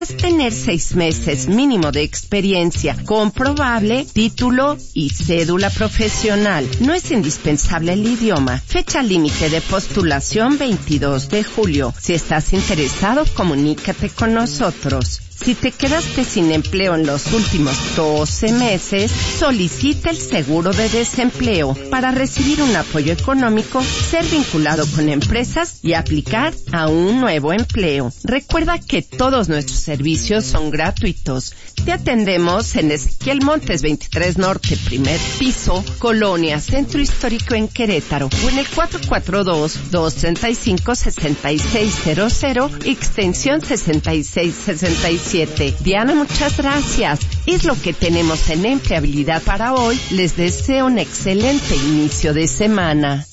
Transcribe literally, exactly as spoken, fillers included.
tener seis meses mínimo de experiencia comprobable, título y cédula profesional. No es indispensable el idioma. Fecha límite de postulación veintidós de julio. Si estás interesado, comunícate con nosotros. Si te quedaste sin empleo en los últimos doce meses, solicita el seguro de desempleo para recibir un apoyo económico, ser vinculado con empresas y aplicar a un nuevo empleo. Recuerda que todos nuestros servicios son gratuitos. Te atendemos en Ezequiel Montes veintitrés Norte, primer piso, Colonia Centro Histórico en Querétaro, o en el cuatro cuatro dos, dos tres cinco, seis seis cero cero, extensión sesenta y seis sesenta y siete. Diana, muchas gracias. Es lo que tenemos en empleabilidad para hoy. Les deseo un excelente inicio de semana.